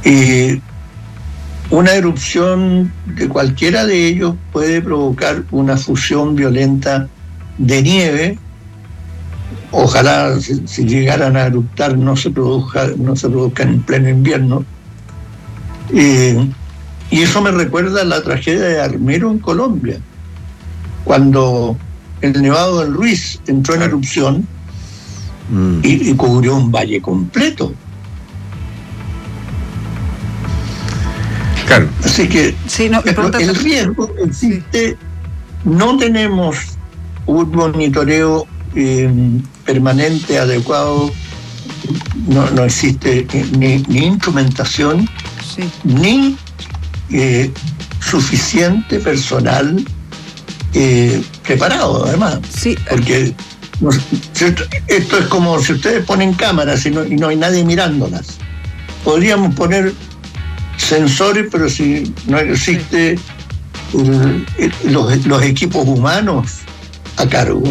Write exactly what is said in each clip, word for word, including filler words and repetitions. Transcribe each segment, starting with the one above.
Eh, una erupción de cualquiera de ellos puede provocar una fusión violenta de nieve. Ojalá si, si llegaran a eruptar no se produzca, no se produzca en pleno invierno. Eh, y eso me recuerda a la tragedia de Armero en Colombia, cuando el Nevado del Ruiz entró en erupción mm. y, y cubrió un valle completo. Claro. Así que sí, no, el riesgo existe. No tenemos un monitoreo eh, permanente, adecuado. No, no existe ni, ni instrumentación, sí. ni eh, suficiente personal eh, preparado, además. Sí. Porque no, esto es como si ustedes ponen cámaras y no, y no hay nadie mirándolas. Podríamos poner sensores, pero si no existe el, el, los, los equipos humanos a cargo.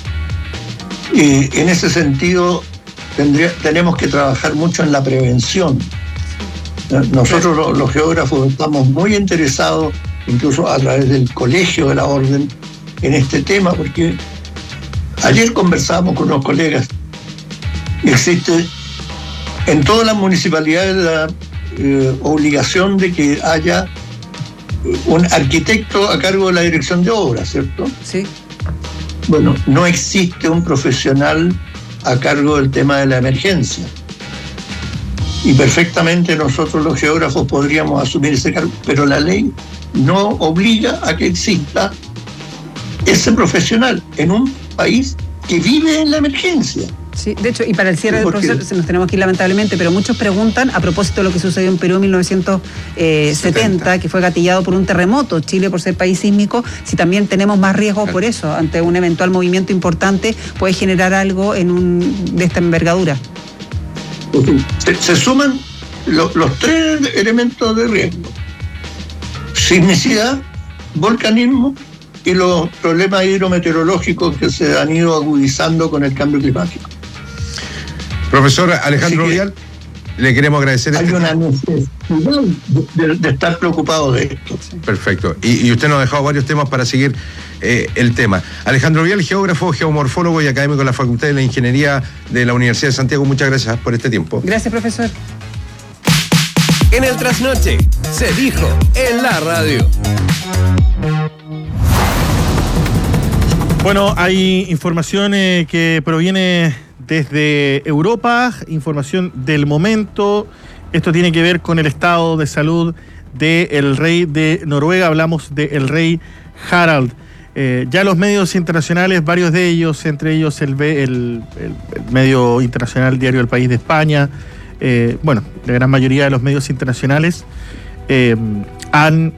Y en ese sentido tendría, tenemos que trabajar mucho en la prevención. Nosotros los, los geógrafos estamos muy interesados, incluso a través del Colegio de la Orden, en este tema, porque ayer conversábamos con unos colegas. Existe en todas las municipalidades la Eh, obligación de que haya un arquitecto a cargo de la dirección de obras, ¿cierto? Sí. Bueno, no existe un profesional a cargo del tema de la emergencia. Y perfectamente nosotros los geógrafos podríamos asumir ese cargo, pero la ley no obliga a que exista ese profesional en un país que vive en la emergencia. Sí, de hecho, y para el cierre del proceso nos tenemos que ir lamentablemente, pero muchos preguntan a propósito de lo que sucedió en Perú en mil novecientos setenta, que fue gatillado por un terremoto, Chile por ser país sísmico, si también tenemos más riesgo por eso, ante un eventual movimiento importante, puede generar algo en un de esta envergadura. Se, se suman lo, los tres elementos de riesgo: sismicidad, volcanismo y los problemas hidrometeorológicos que se han ido agudizando con el cambio climático. Profesor Alejandro Vial, le queremos agradecer. Hay este... una necesidad de, de estar preocupado de esto. Perfecto. Y, y usted nos ha dejado varios temas para seguir eh, el tema. Alejandro Vial, geógrafo, geomorfólogo y académico de la Facultad de la Ingeniería de la Universidad de Santiago. Muchas gracias por este tiempo. Gracias, profesor. En el Trasnoche se dijo en la radio. Bueno, hay información eh, que proviene desde Europa, información del momento. Esto tiene que ver con el estado de salud del rey de Noruega. Hablamos del rey Harald. Eh, ya los medios internacionales, varios de ellos, entre ellos el, el, el medio internacional Diario El País de España, eh, bueno, la gran mayoría de los medios internacionales eh, han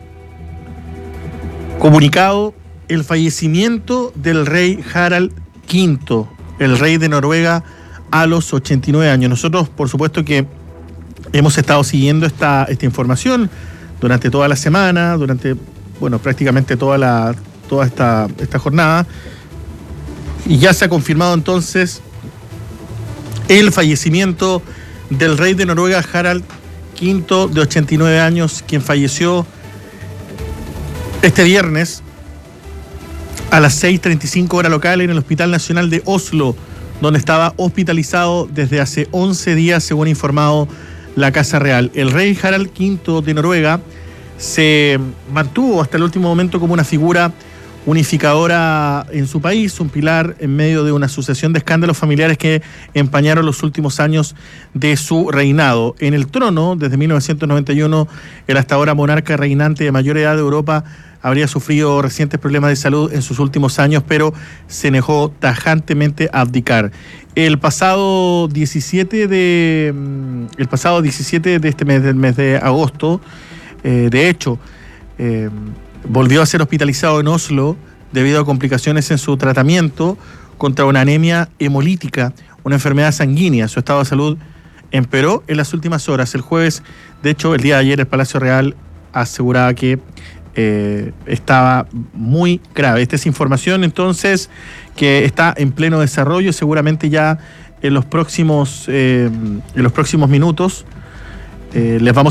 comunicado el fallecimiento del rey Harald quinto, el rey de Noruega, a los ochenta y nueve años. Nosotros, por supuesto que hemos estado siguiendo esta, esta información durante toda la semana, durante, bueno, prácticamente toda la toda esta, esta jornada, y ya se ha confirmado entonces el fallecimiento del rey de Noruega, Harald quinto, de ochenta y nueve años, quien falleció este viernes a las seis treinta y cinco hora local en el Hospital Nacional de Oslo, donde estaba hospitalizado desde hace once días, según ha informado la Casa Real. El rey Harald quinto de Noruega se mantuvo hasta el último momento como una figura unificadora en su país, un pilar en medio de una sucesión de escándalos familiares que empañaron los últimos años de su reinado. En el trono, desde mil novecientos noventa y uno, el hasta ahora monarca reinante de mayor edad de Europa habría sufrido recientes problemas de salud en sus últimos años, pero se negó tajantemente a abdicar. El pasado diecisiete de el pasado diecisiete de este mes, del mes de agosto, eh, de hecho, eh, volvió a ser hospitalizado en Oslo debido a complicaciones en su tratamiento contra una anemia hemolítica, una enfermedad sanguínea. Su estado de salud empeoró en las últimas horas. El jueves, de hecho, el día de ayer, el Palacio Real aseguraba que eh, estaba muy grave. Esta es información, entonces, que está en pleno desarrollo. Seguramente ya en los próximos, eh, en los próximos minutos eh, les vamos